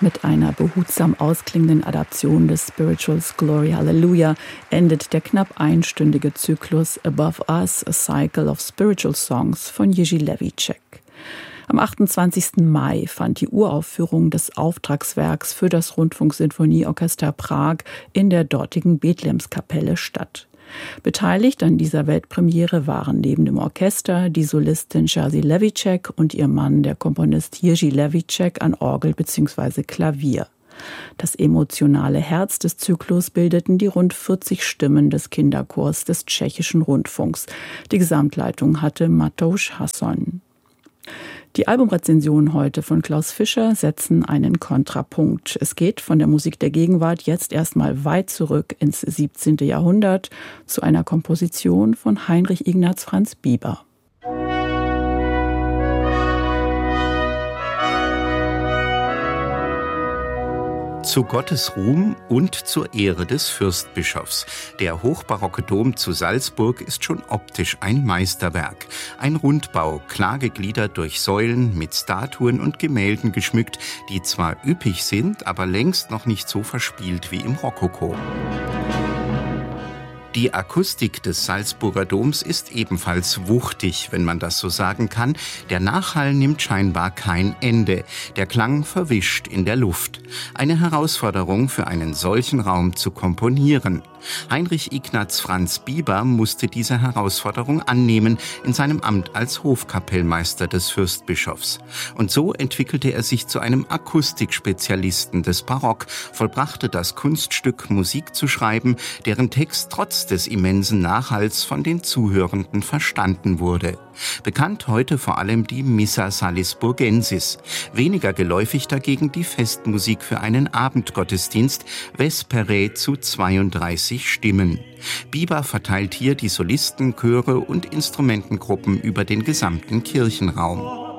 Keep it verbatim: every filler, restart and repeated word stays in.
Mit einer behutsam ausklingenden Adaption des Spirituals Glory Hallelujah endet der knapp einstündige Zyklus Above Us, a Cycle of Spiritual Songs von Jiří Levíček. Am achtundzwanzigsten Mai fand die Uraufführung des Auftragswerks für das Rundfunksinfonieorchester Prag in der dortigen Bethlehemskapelle statt. Beteiligt an dieser Weltpremiere waren neben dem Orchester die Solistin Jerzy Levíček und ihr Mann, der Komponist Jiří Levíček, an Orgel bzw. Klavier. Das emotionale Herz des Zyklus bildeten die rund vierzig Stimmen des Kinderchors des tschechischen Rundfunks. Die Gesamtleitung hatte Matouš Hasson. Die Albumrezensionen heute von Klaus Fischer setzen einen Kontrapunkt. Es geht von der Musik der Gegenwart jetzt erstmal weit zurück ins siebzehnten Jahrhundert zu einer Komposition von Heinrich Ignaz Franz Bieber. Zu Gottes Ruhm und zur Ehre des Fürstbischofs. Der hochbarocke Dom zu Salzburg ist schon optisch ein Meisterwerk. Ein Rundbau, klar gegliedert durch Säulen, mit Statuen und Gemälden geschmückt, die zwar üppig sind, aber längst noch nicht so verspielt wie im Rokoko. Die Akustik des Salzburger Doms ist ebenfalls wuchtig, wenn man das so sagen kann. Der Nachhall nimmt scheinbar kein Ende. Der Klang verwischt in der Luft. Eine Herausforderung für einen solchen Raum zu komponieren. Heinrich Ignaz Franz Bieber musste diese Herausforderung annehmen in seinem Amt als Hofkapellmeister des Fürstbischofs. Und so entwickelte er sich zu einem Akustikspezialisten des Barock, vollbrachte das Kunststück, Musik zu schreiben, deren Text trotz des immensen Nachhalls von den Zuhörenden verstanden wurde. Bekannt heute vor allem die Missa Salisburgensis. Weniger geläufig dagegen die Festmusik für einen Abendgottesdienst, Vesperae zu zweiunddreißig Stimmen. Bieber verteilt hier die Solisten, Chöre und Instrumentengruppen über den gesamten Kirchenraum.